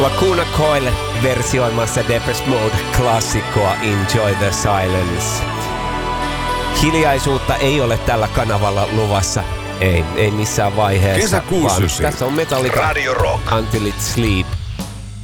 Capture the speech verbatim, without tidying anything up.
Lacuna Coil versioimassa Depeche Mode-klassikkoa Enjoy the Silence. Hiljaisuutta ei ole tällä kanavalla luvassa. Ei, ei missään vaiheessa. Kesäkuusi. Tässä on Metallica, Radio Rock, Until It Sleep.